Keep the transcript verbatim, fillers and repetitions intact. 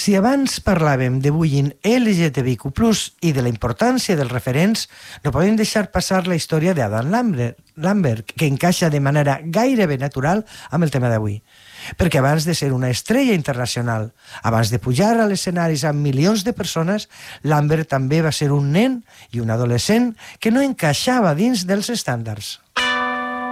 Si abans parlàvem de bullying L G T B Q plus, i de la importància dels referents, no podem deixar passar la història d'Adam Lambert, Lambert, que encaixa de manera gairebé natural amb el tema d'avui. Perquè abans de ser una estrella internacional, abans de pujar a l'escenaris amb milions de persones, Lambert també va ser un nen i un adolescent que no encaixava dins dels estàndards.